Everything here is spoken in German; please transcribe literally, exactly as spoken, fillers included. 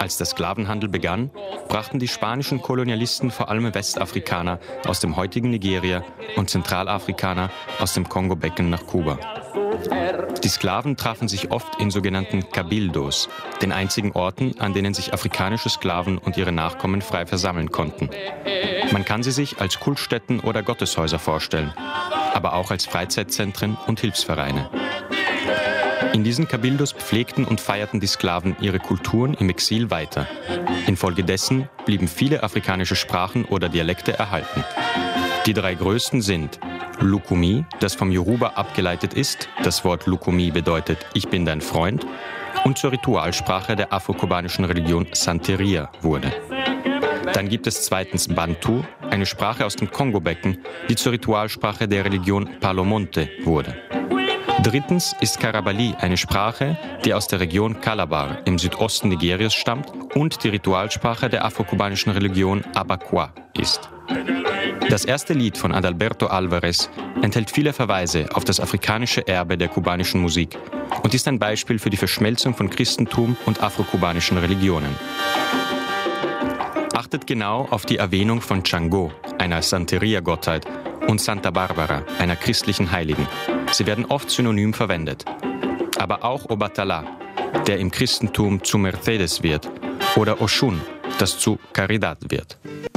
Als der Sklavenhandel begann, brachten die spanischen Kolonialisten vor allem Westafrikaner aus dem heutigen Nigeria und Zentralafrikaner aus dem Kongo-Becken nach Kuba. Die Sklaven trafen sich oft in sogenannten Cabildos, den einzigen Orten, an denen sich afrikanische Sklaven und ihre Nachkommen frei versammeln konnten. Man kann sie sich als Kultstätten oder Gotteshäuser vorstellen, aber auch als Freizeitzentren und Hilfsvereine. In diesen Cabildos pflegten und feierten die Sklaven ihre Kulturen im Exil weiter. Infolgedessen blieben viele afrikanische Sprachen oder Dialekte erhalten. Die drei größten sind Lukumi, das vom Yoruba abgeleitet ist. Das Wort Lukumi bedeutet »Ich bin dein Freund« und zur Ritualsprache der afro-kubanischen Religion Santeria wurde. Dann gibt es zweitens Bantu, eine Sprache aus dem Kongo-Becken, die zur Ritualsprache der Religion Palomonte wurde. Drittens ist Karabali eine Sprache, die aus der Region Calabar im Südosten Nigerias stammt und die Ritualsprache der afro-kubanischen Religion Abakwa ist. Das erste Lied von Adalberto Alvarez enthält viele Verweise auf das afrikanische Erbe der kubanischen Musik und ist ein Beispiel für die Verschmelzung von Christentum und afro-kubanischen Religionen. Achtet genau auf die Erwähnung von Chango, einer Santeria-Gottheit, und Santa Barbara, einer christlichen Heiligen. Sie werden oft synonym verwendet. Aber auch Obatala, der im Christentum zu Mercedes wird, oder Oshun, das zu Caridad wird.